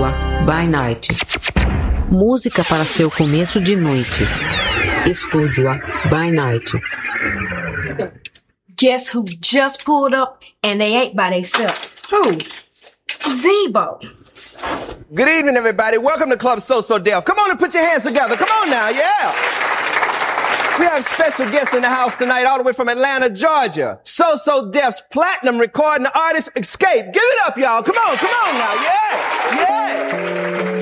A by Night. Música para seu começo de noite. Estúdio A by Night. Guess who just pulled up and they ain't by themselves? Who? Zebo. Good evening, everybody. Welcome to Club So So Def. Come on and put your hands together. Come on now, yeah. We have special guests in the house tonight, all the way from Atlanta, Georgia. So So Def's platinum recording artist, Xscape. Give it up, y'all. Come on now, yeah, yeah.